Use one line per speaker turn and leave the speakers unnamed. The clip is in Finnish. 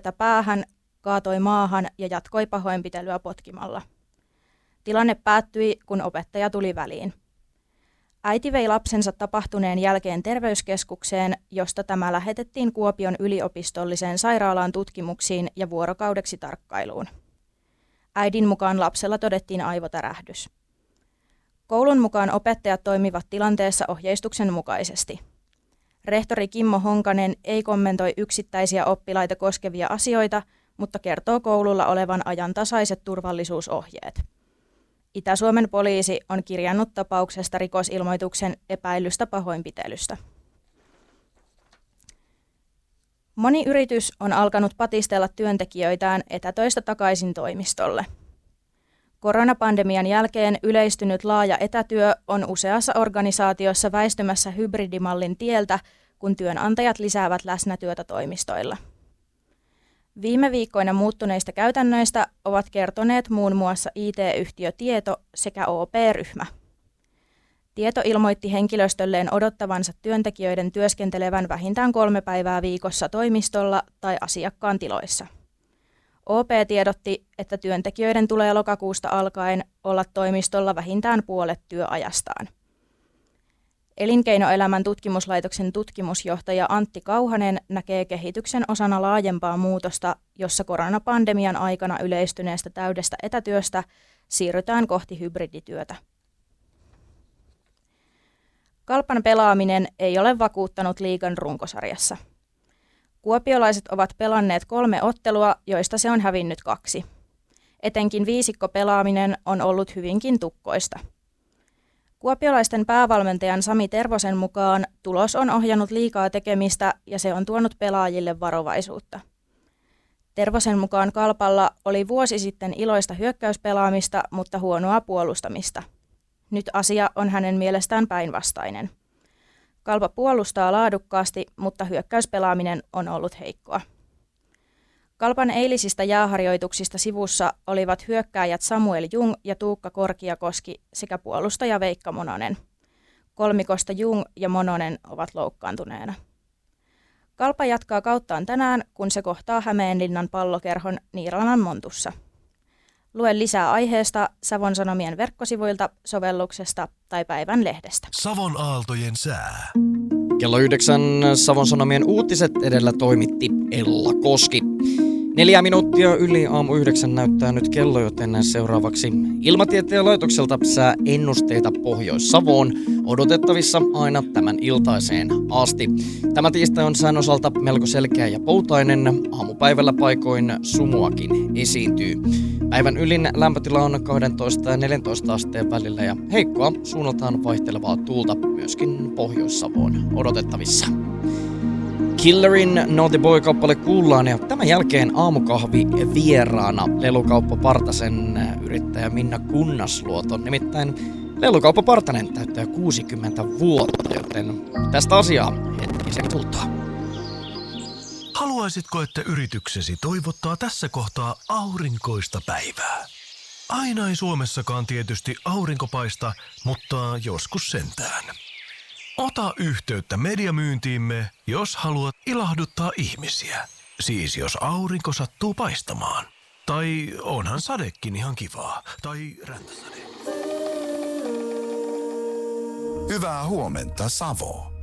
häntä päähän, kaatoi maahan ja jatkoi pahoinpitelyä potkimalla. Tilanne päättyi, kun opettaja tuli väliin. Äiti vei lapsensa tapahtuneen jälkeen terveyskeskukseen, josta tämä lähetettiin Kuopion yliopistolliseen sairaalaan tutkimuksiin ja vuorokaudeksi tarkkailuun. Äidin mukaan lapsella todettiin aivotärähdys. Koulun mukaan opettajat toimivat tilanteessa ohjeistuksen mukaisesti. Rehtori Kimmo Honkanen ei kommentoi yksittäisiä oppilaita koskevia asioita, mutta kertoo koululla olevan ajantasaiset turvallisuusohjeet. Itä-Suomen poliisi on kirjannut tapauksesta rikosilmoituksen epäillystä pahoinpitelystä. Moni yritys on alkanut patistella työntekijöitään etätöistä takaisin toimistolle. Koronapandemian jälkeen yleistynyt laaja etätyö on useassa organisaatiossa väistymässä hybridimallin tieltä, kun työnantajat lisäävät läsnätyötä toimistoilla. Viime viikkoina muuttuneista käytännöistä ovat kertoneet muun muassa IT-yhtiö Tieto sekä OP-ryhmä. Tieto ilmoitti henkilöstölleen odottavansa työntekijöiden työskentelevän vähintään 3 päivää viikossa toimistolla tai asiakkaan tiloissa. OP tiedotti, että työntekijöiden tulee lokakuusta alkaen olla toimistolla vähintään puolet työajastaan. Elinkeinoelämän tutkimuslaitoksen tutkimusjohtaja Antti Kauhanen näkee kehityksen osana laajempaa muutosta, jossa koronapandemian aikana yleistyneestä täydestä etätyöstä siirrytään kohti hybridityötä. Kalpan pelaaminen ei ole vakuuttanut liigan runkosarjassa. Kuopiolaiset ovat pelanneet 3 ottelua, joista se on hävinnyt 2. Etenkin viisikkopelaaminen on ollut hyvinkin tukkoista. Kuopiolaisten päävalmentajan Sami Tervosen mukaan tulos on ohjannut liikaa tekemistä ja se on tuonut pelaajille varovaisuutta. Tervosen mukaan Kalpalla oli vuosi sitten iloista hyökkäyspelaamista, mutta huonoa puolustamista. Nyt asia on hänen mielestään päinvastainen. Kalpa puolustaa laadukkaasti, mutta hyökkäyspelaaminen on ollut heikkoa. Kalpan eilisistä jääharjoituksista sivussa olivat hyökkääjät Samuel Jung ja Tuukka Korkiakoski sekä puolustaja Veikka Mononen. Kolmikosta Jung ja Mononen ovat loukkaantuneena. Kalpa jatkaa kauttaan tänään, kun se kohtaa Hämeenlinnan Pallokerhon Niiralan Montussa. Lue lisää aiheesta Savon Sanomien verkkosivuilta, sovelluksesta tai päivän lehdestä.
Savon aaltojen sää.
Kello 9 Savon Sanomien uutiset edellä toimitti Ella Koski. 4 minuuttia yli aamu 9 näyttää nyt kello, joten seuraavaksi Ilmatieteen laitokselta sääennusteita Pohjois-Savoon odotettavissa aina tämän iltaiseen asti. Tämä tiistai on sään osalta melko selkeä ja poutainen. Aamupäivällä paikoin sumuakin esiintyy. Päivän ylin lämpötila on 12 ja 14 asteen välillä ja heikkoa suunnaltaan vaihtelevaa tuulta myöskin Pohjois-Savoon odotettavissa. Killerin Naughty Boy-kappale kuullaan ja tämän jälkeen aamukahvi vieraana lelukauppa Partasen yrittäjä Minna Kunnasluoto. Nimittäin lelukauppa Partanen täyttää 60 vuotta, joten tästä asiaa hetkisen kuluttua.
Haluaisitko, että yrityksesi toivottaa tässä kohtaa aurinkoista päivää? Aina ei Suomessakaan tietysti aurinko paista, mutta joskus sentään. Ota yhteyttä mediamyyntiimme, jos haluat ilahduttaa ihmisiä. Siis jos aurinko sattuu paistamaan. Tai onhan sadekin ihan kivaa. Tai räntäsade.
Hyvää huomenta, Savo.